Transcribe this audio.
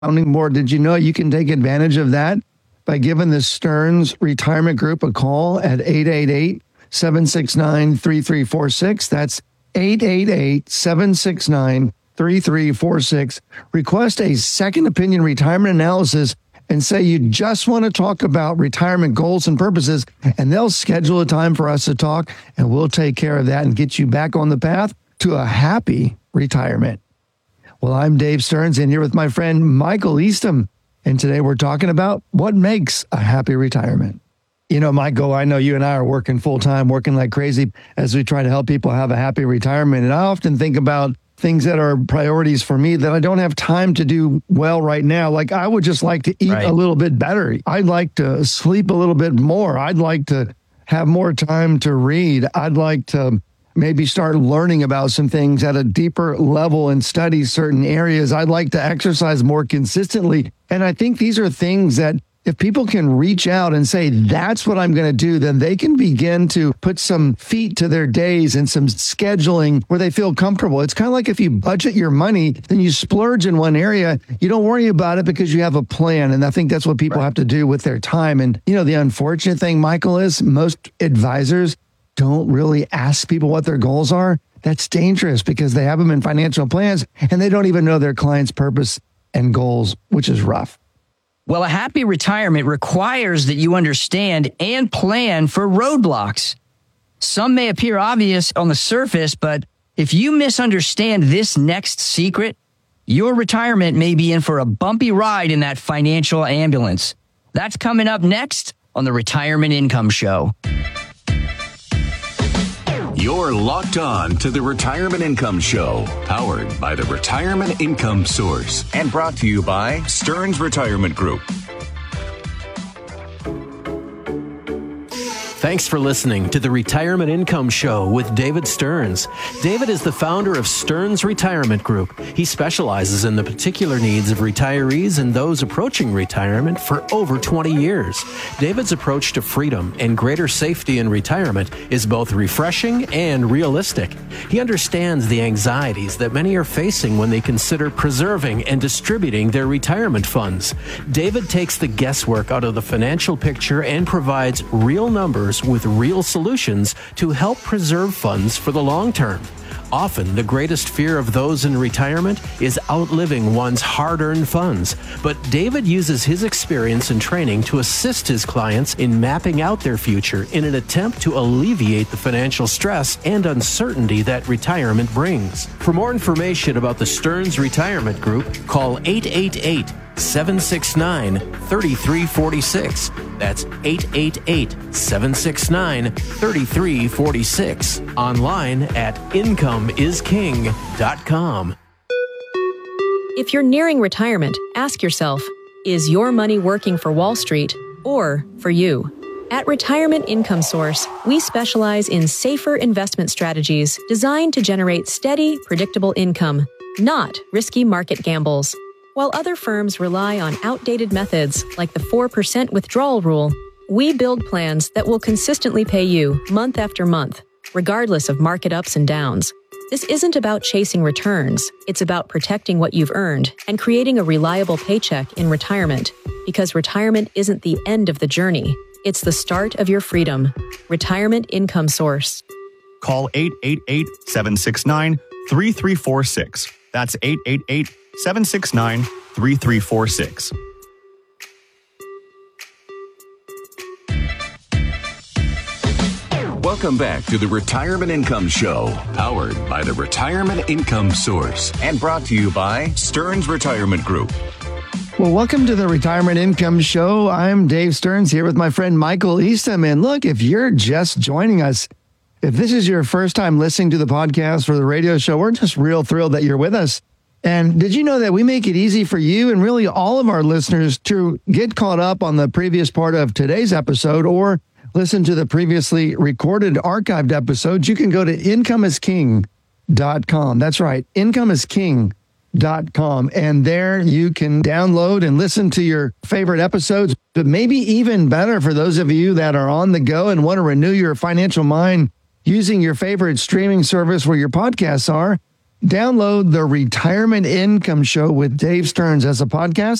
sounding board. Did you know you can take advantage of that by giving the Stearns Retirement Group a call at 888-769-3346? That's 888-769-3346. Request a second opinion retirement analysis and say you just want to talk about retirement goals and purposes, and they'll schedule a time for us to talk, and we'll take care of that and get you back on the path to a happy retirement. Well, I'm Dave Stearns, and here with my friend Michael Eastham, and today we're talking about what makes a happy retirement. You know, Michael, I know you and I are working full-time, working like crazy as we try to help people have a happy retirement, and I often think about things that are priorities for me that I don't have time to do well right now. Like, I would just like to eat a little bit better. I'd like to sleep a little bit more. I'd like to have more time to read. I'd like to maybe start learning about some things at a deeper level and study certain areas. I'd like to exercise more consistently. And I think these are things that if people can reach out and say, that's what I'm going to do, then they can begin to put some feet to their days and some scheduling where they feel comfortable. It's kind of like if you budget your money, then you splurge in one area. You don't worry about it because you have a plan. And I think that's what people have to do with their time. And, you know, the unfortunate thing, Michael, is most advisors don't really ask people what their goals are. That's dangerous because they have them in financial plans and they don't even know their client's purpose and goals, which is rough. Well, a happy retirement requires that you understand and plan for roadblocks. Some may appear obvious on the surface, but if you misunderstand this next secret, your retirement may be in for a bumpy ride in that financial ambulance. That's coming up next on the Retirement Income Show. You're locked on to the Retirement Income Show, powered by the Retirement Income Source and brought to you by Stearns Retirement Group. Thanks for listening to the Retirement Income Show with David Stearns. David is the founder of Stearns Retirement Group. He specializes in the particular needs of retirees and those approaching retirement for over 20 years. David's approach to freedom and greater safety in retirement is both refreshing and realistic. He understands the anxieties that many are facing when they consider preserving and distributing their retirement funds. David takes the guesswork out of the financial picture and provides real numbers with real solutions to help preserve funds for the long term. Often, the greatest fear of those in retirement is outliving one's hard-earned funds. But David uses his experience and training to assist his clients in mapping out their future in an attempt to alleviate the financial stress and uncertainty that retirement brings. For more information about the Stearns Retirement Group, call 888-769-3346. That's 888-769-3346. Online at incomeisking.com. If you're nearing retirement, ask yourself, is your money working for Wall Street or for you? At Retirement Income Source, we specialize in safer investment strategies designed to generate steady, predictable income, not risky market gambles. While other firms rely on outdated methods like the 4% withdrawal rule, we build plans that will consistently pay you month after month, regardless of market ups and downs. This isn't about chasing returns. It's about protecting what you've earned and creating a reliable paycheck in retirement, because retirement isn't the end of the journey. It's the start of your freedom. Retirement Income Source. Call 888-769-3346. That's 888-769-3346. Welcome back to the Retirement Income Show, powered by the Retirement Income Source and brought to you by Stearns Retirement Group. Well, welcome to the Retirement Income Show. I'm Dave Stearns here with my friend Michael Eastham. And look, if you're just joining us, if this is your first time listening to the podcast or the radio show, we're just real thrilled that you're with us. And did you know that we make it easy for you and really all of our listeners to get caught up on the previous part of today's episode or listen to the previously recorded archived episodes? You can go to incomeisking.com. That's right, incomeisking.com. And there you can download and listen to your favorite episodes. But maybe even better for those of you that are on the go and want to renew your financial mind using your favorite streaming service where your podcasts are, Download the Retirement Income Show with Dave Stearns as a podcast